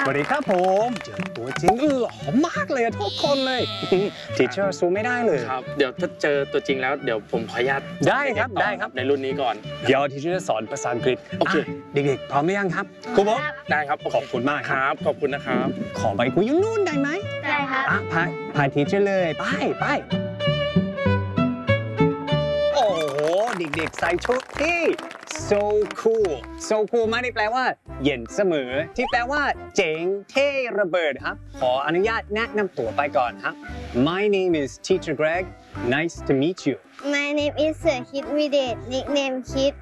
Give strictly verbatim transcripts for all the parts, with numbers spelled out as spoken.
สวัสดีครับผมเจอตัวจริงหล่อมากเลยทุกคนเลยทีเชอร์ซูไม่ได้เลยครับเดี๋ยวถ้าเจอตัวจริงแล้วเดี๋ยวผมขออนุญาตได้ครับได้ครับในรุ่นนี้ก่อนเดี๋ยวทีเชอร์จะสอนภาษาอังกฤษโอเคเด็กๆพร้อมหรือยังครับครูบอกได้ครับขอบคุณมากครับขอบคุณนะครับขอไปคุยอยู่นู่นได้ไหมได้ครับพาพาทีเชอร์เลยไปไปโอ้โหเด็กๆใส่ชุดที่ so cool so cool ไม่ได้แปลว่าเย็นเสมอที่แปลว่าเจ๋งเท่ระเบิดครับขออนุญาตแนะนำตัวไปก่อนครับ My name is Teacher Greg nice to meet you My name is Sir Kid Videt nickname Kid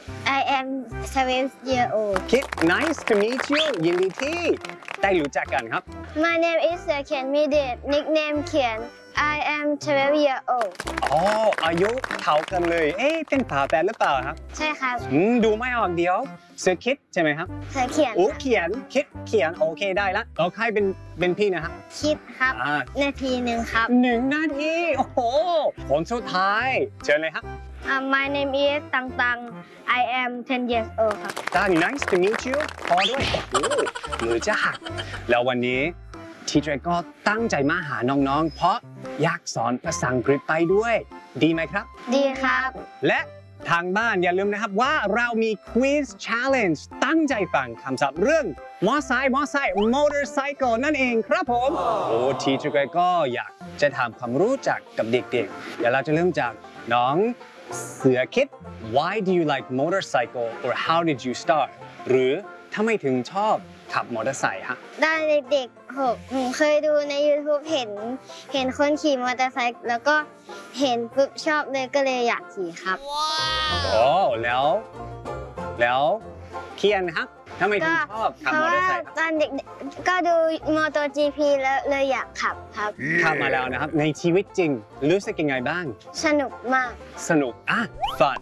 I am twelve year old Kid nice to meet you ยินดีที่ได้รู้จักกันครับ My name is Sir Ken Videt nickname Kian I am twelve year old อ๋ออายุเท่ากันเลยเอ๊ะเป็นฝาแฝดหรือเปล่าครับใช่ครับอืมดูไม่ออกเดียวเสือคิดใช่ไหมครับเสือเขียนโอ้เขียนคิดเขียนโอเคได้ละเราใครเป็นเป็นพี่นะครับคิดครับนาทีหนึ่งครับหนึ่งนาทีโอ้โหผลสุดท้ายเชิญเลยครับ My name is ตังตัง I am ten years old ครับตัง nice to meet you พอด้วยโอ้หรือจะหักแล้ววันนี้ทีเจก็ตั้งใจมาหาน้องๆเพราะอยากสอนภาษาอังกฤษไปด้วยดีไหมครับดีครับและทางบ้านอย่าลืมนะครับว่าเรามี Quiz Challenge ตั้งใจฟังคำศัพท์เรื่องมอไซค์มอไซค์ motorcycle นั่นเองครับผมโอ้ทีเจก็อยากจะทำความรู้จักกับเด็กๆเดี๋ยวเราจะเริ่มจากน้องเสือคิด Why do you like motorcycle or how did you start หรือทำไมถึงชอบขับมอเตอร์ไซค์ฮะตอนเด็กๆผมเคยดูใน YouTube เห็นเห็นคนขี่มอเตอร์ไซค์แล้วก็เห็นปุ๊บชอบเลยก็เลยอยากขี่ครับโอ้แล้วแล้วเคียนครับทำไมถึงชอบขับมอเตอร์ไซค์ตอนเด็กก็ดูมอเตอร์ จี พี แล้วเลยอยากขับครับขับมาแล้วนะครับในชีวิตจริงรู้สึกยังไงบ้างสนุกมากสนุกอ่ะ fun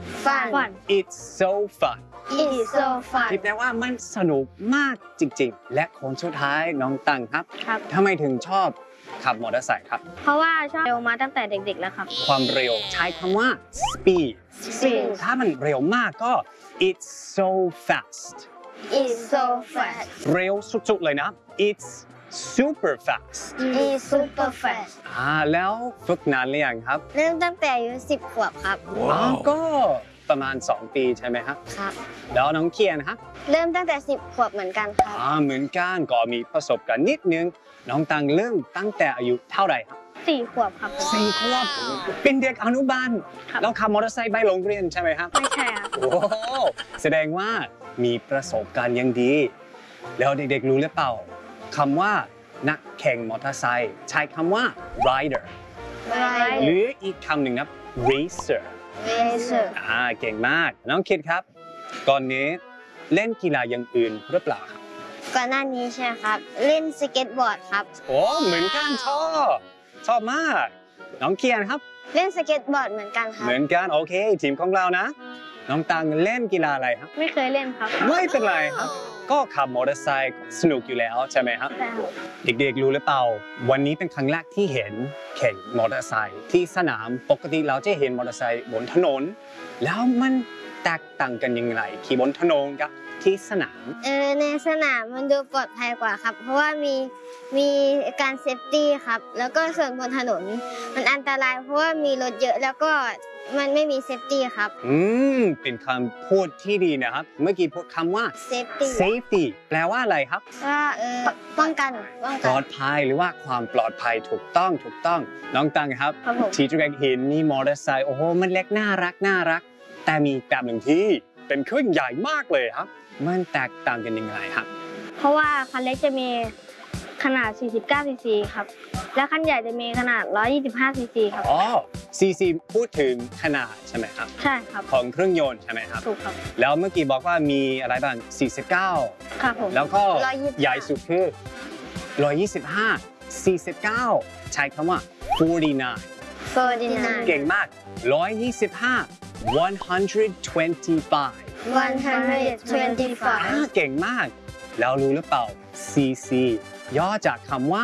fun it's so fun it's so fun ที่แปลว่ามันสนุกมากจริงๆและคนสุดท้ายน้องตังครับครับทำไมถึงชอบขับมอเตอร์ไซค์ครับเพราะว่าชอบเร็วมาตั้งแต่เด็กๆแล้วครับความเร็วใช้คำว่า speed speed ถ้ามันเร็วมากก็ it's so fast it's so fast เร็วสุดๆเลยนะ it's super fast it's super fast อ่าแล้วฝึกนานหรือยังครับเริ่มตั้งแต่อายุสิบขวบครับว้าวก็ประมาณสองปีใช่ไหมครับครับแล้วน้องเคียนครับเริ่มตั้งแต่สิบขวบเหมือนกันครับอ่าเหมือนกันก็มีประสบการณ์นิดนึงน้องตังเริ่มตั้งแต่อายุเท่าไหร่ครับสี่ขวบครับสี่ขวบเป็นเด็กอนุบาลแล้วขับมอเตอร์ไซค์ไปโรงเรียนใช่ไหมครับไม่ใช่ครับโอ้แสดงว่ามีประสบการณ์ยังดีแล้วเด็กๆรู้หรือเปล่าคำว่านักแข่งมอเตอร์ไซค์ใช้คำว่า rider หรืออีกคำหนึ่งนะ racer racer อ่าเก่งมากน้องคิดครับก่อนนี้เล่นกีฬาอย่างอื่นหรือเปล่าครับก่อนหน้านี้ใช่ครับเล่นสเก็ตบอร์ดครับโอ้เหมือนกันชอบชอบมากน้องเคียนครับเล่นสเก็ตบอร์ดเหมือนกันครับเหมือนกันโอเคทีมของเรานะน้องตังเล่นกีฬาอะไรครับไม่เคยเล่นครับไม่เป็นไรครับก็ขับมอเตอร์ไซค์สนุกอยู่แล้วใช่ไหมครับเด็กๆรู้หรือเปล่าวันนี้เป็นครั้งแรกที่เห็นแข่งมอเตอร์ไซค์ที่สนามปกติเราจะเห็นมอเตอร์ไซค์บนถนนแล้วมันแตกต่างกันยังไงขี่บนถนนกับที่สนามเออในสนามมันดูปลอดภัยกว่าครับเพราะว่ามีมีการเซฟตี้ครับแล้วก็ส่วนบนถนนมันอันตรายเพราะว่ามีรถเยอะแล้วก็มันไม่มีเซฟตี้ครับอืมเป็นคำพูดที่ดีนะครับเมื่อกี้พูดคำว่า safety safety แปลว่าอะไรครับว่าเออป้องกันป้องกันปลอดภัยหรือว่าความปลอดภัยถูกต้องถูกต้องน้องตังครับทีจูแกเห็นมีมอเตอร์ไซค์โอ้โหมันเล็กน่ารักน่ารักแต่มีแบบหนึ่งที่เป็นเครื่องใหญ่มากเลยครับมันแตกต่างกันยังไงครับเพราะว่าคันเล็กจะมีขนาดสี่สิบเก้าซีซีครับและคันใหญ่จะมีขนาดหนึ่งร้อยยี่สิบห้าซีซีครับอ๋อซีซีพูดถึงขนาดใช่ไหมครับใช่ครับของเครื่องยนต์ใช่ไหมครับถูกครับแล้วเมื่อกี้บอกว่ามีอะไรบ้างสี่สิบเก้าครับผมแล้วก็ใหญ่สุดคือหนึ่งร้อยยี่สิบห้า สี่สิบเก้าใช้คำว่าสี่สิบเก้าสี่สิบเก้าเก่งมากหนึ่งร้อยยี่สิบห้า หนึ่งร้อยยี่สิบห้าหนึ่งร้อยยี่สิบห้าเก่งมากแล้วรู้หรือเปล่า ซี ซี ย่อจากคำว่า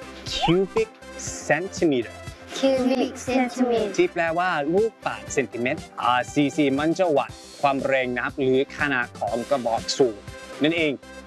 cubic centimeter cubic centimeter ที่แปลว่าลูกบาศก์เซนติเมตรอ่า ซี ซี มันจะวัดความแรงนะครับหรือขนาดของกระบอกสูบนั่นเอง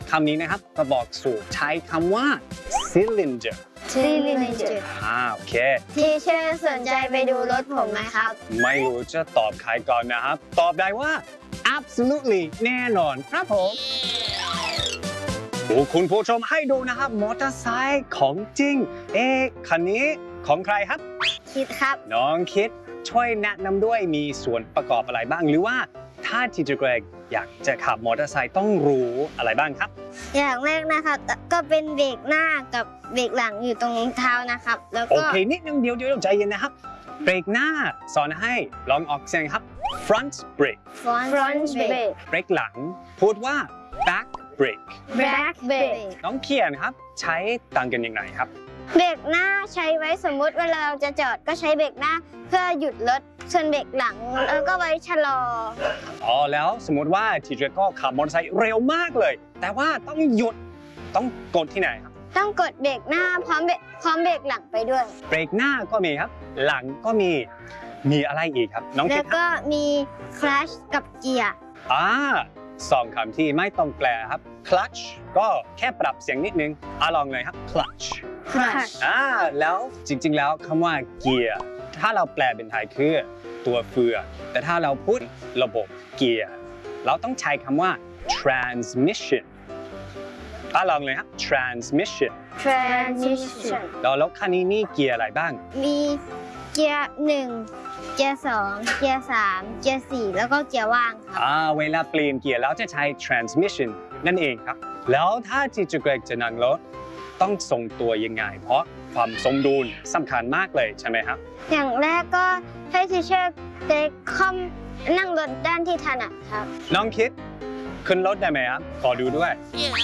คำนี้นะครับกระบอกสูบใช้คำว่า cylinder cylinder อ่าโอเคทีเชอร์สนใจไปดูรถผมไหมครับไม่รู้จะตอบใครก่อนนะครับ ตอบได้ว่า absolutely แน่นอนครับผมโอ้คุณผู้ชมให้ดูนะครับ มอเตอร์ไซค์ของจริง เอ๊ะคันนี้ของใครครับคิดครับน้องคิดช่วยแนะนำด้วยมีส่วนประกอบอะไรบ้าง หรือว่าถ้าทีเจอร์เกรกอยากจะขับมอเตอร์ไซค์ต้องรู้อะไรบ้างครับอย่างแรกนะครับก็เป็นเบรกหน้ากับเบรกหลังอยู่ตรงเท้านะครับ แล้วโอก็เค นิดนึงเดียวเดียวใจเย็นนะครับ เบรกหน้าสอนให้ลองออกเสียงครับ front brake front brake เบรกหลังพูดว่า back brake back brake น้องเขียนครับใช้ต่างกันยังไงครับเบรกหน้าใช้ไว้สมมุติเวลาเราจะจอดก็ใช้เบรกหน้าเพื่อหยุดรถส่วนเบรกหลังแล้วก็ไว้ชะลออ๋อแล้วสมมติว่าทีเจอร์ก็ขับมอเตอร์ไซค์เร็วมากเลย แต่ว่าต้องหยุดต้องกดที่ไหนครับต้องกดเบรกหน้าพร้อมเบรกพร้อมเบรกหลังไปด้วยเบรกหน้าก็มีครับ หลังก็มีมีอะไรอีกครับ น้องแล้คิวดครับก็มีคลัชกับเกียร์อ่าสองคำที่ไม่ต้องแปลครับ clutch ก็แค่ปรับเสียงนิดนึงอ่ะลองเลยครับ clutch คลัชอ่าแล้วจริงๆแล้วคำว่าเกียร์ถ้าเราแปลเป็นไทยคือตัวเฟืองแต่ถ้าเราพูดระบบเกียร์เราต้องใช้คำว่า transmission อ่ะลองเลยครับ transmission transition แล้วแล้วคันนี้มีเกียร์อะไรบ้างมีเกียร์หนึ่งเกียร์สองเกียร์สามเกียร์สี่แล้วก็เกียร์ว่างครับอ่าเวลาเปลี่ยนเกียร์แล้วจะใช้ transmission นั่นเองครับ แล้วถ้าทีเจอร์เกรกจะนั่งรถต้องทรงตัวยังไง เพราะความสมดุลสำคัญมากเลยใช่ไหมครับอย่างแรกก็ให้ทีเชอร์เด็กคอมนั่งรถด้านที่ถนัดครับน้องคิดขึ้นรถได้ไหมครับ ขอดูด้วย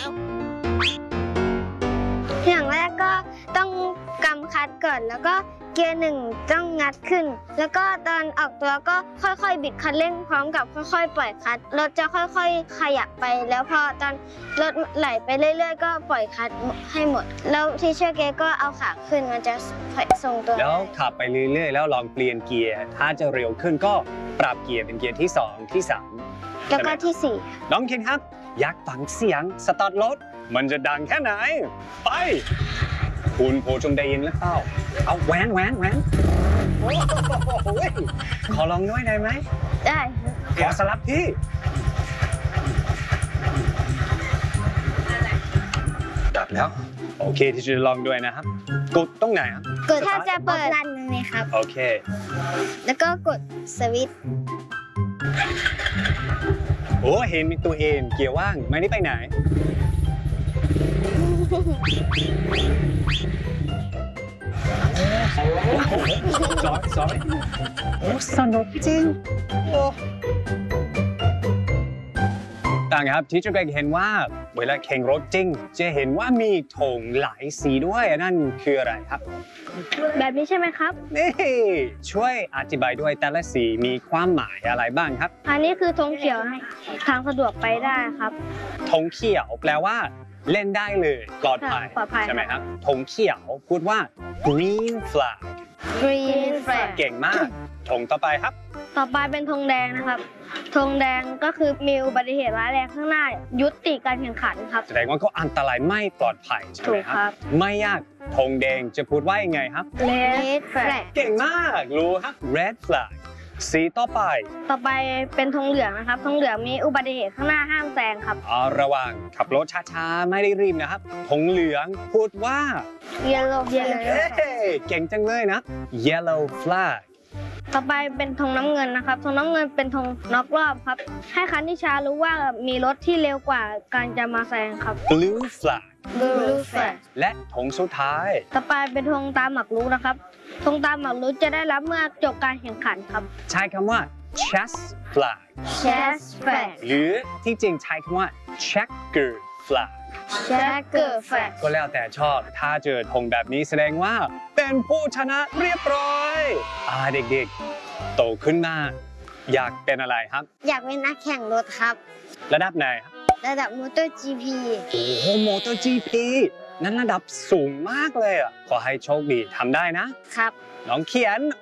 อย่างแรกก็ต้องกำคลัตช์ก่อนแล้วก็เกียร์หนึ่งต้องงัดขึ้น แล้วก็ตอนออกตัวก็ค่อยๆบิดคันเร่งพร้อมกับค่อยๆ ปล่อยคลัตช์รถจะค่อยๆ ขยับไป แล้วพอตอนรถไหลไปเรื่อยๆ ก็ปล่อยคลัตช์ให้หมด แล้วทีเชอร์เกก็เอาขาขึ้นมันจะทรงตัวแล้วขับไปเรื่อยๆ แล้วลองเปลี่ยนเกียร์ ถ้าจะเร็วขึ้นก็ปรับเกียร์เป็นเกียร์ที่สองที่สามแล้วก็ที่สี่น้องคิดครับ อยากฟังเสียงสตาร์ทรถมันจะดังแค่ไหน ไป คุณผู้ชมได้ยินหรือเปล่าเอาแหวนแหวนแหวนโอ้โหขอลองด้วยได้ไหมได้ขอสลับที่ดับแล้ว โอเคที่จะลองด้วยนะครับ กดตรงไหนครับกดถ้าจะเปิดรันเลยครับโอเคแล้วก็กดสวิตช์โอ้เห็นมีตัวเองเกียร์ว่างไม่ได้ไปไหน sorry sorry โอ้สนุกจริงโอ้ต่างครับที่จะเห็นว่าเวลาแข่งรถจริง จะเห็นว่ามีธงหลายสีด้วยนั่นคืออะไรครับแบบนี้ใช่ไหมครับนี่ช่วยอธิบายด้วยแต่ละสีมีความหมายอะไรบ้างครับอันนี้คือธงเขียวทางสะดวกไปได้ครับธงเขียวแปลว่าเล่นได้เลยปลอดภัยปลอดภัยใช่ไหมครับธงเขียวพูดว่า green flag green flag เก่งมากธงต่อไปครับต่อไปเป็นธงแดงนะครับ ธงแดงก็คือมีอุบัติเหตุร้ายแรงข้างหน้า ยุติการแข่งขันครับแสดงว่าก็อันตรายไม่ปลอดภัยใช่ไหมคถูกครัรับ บ ไม่ยากธงแดงจะพูดว่ายังไงครับ red flag เก่งมากรู้ครับ red flag สีต่อไปต่อไปเป็นธงเหลืองนะครับ ธงเหลืองมีอุบัติเหตุข้างหน้าห้ามแซงครับเอาระวังขับรถช้าๆ ไม่ได้รีบนะครับธงเหลืองพูดว่า yellow yellow เฮ้เก่งจังเลยนะ yellow flag ต่อไปเป็นธงน้ำเงินนะครับ ธงน้ำเงินเป็นธงน็อกรอบครับ ให้คันที่ช้ารู้ว่ามีรถที่เร็วกว่าการจะมาแซงครับ blue flag blue flag และธงสุดท้ายต่อไปเป็นธงตามหมากรุกนะครับ ธงตามหมากรุกจะได้รับเมื่อจบการแข่งขันครับใช้คำว่า chess flag chess flag หรือที่จริงใช้คำว่า checker flag checker flag ก็แล้วแต่ชอบ ถ้าเจอธงแบบนี้แสดงว่าเป็นผู้ชนะเรียบร้อยอ่าเด็กๆ โตขึ้นมาอยากเป็นอะไรครับอยากเป็นนักแข่งรถครับระดับไหนครับระดับมอเตอร์ จี พีโอ้โหมอเตอร์ จี พี นั่นระดับสูงมากเลยอ่ะ ขอให้โชคดีทำได้นะครับน้องเขียน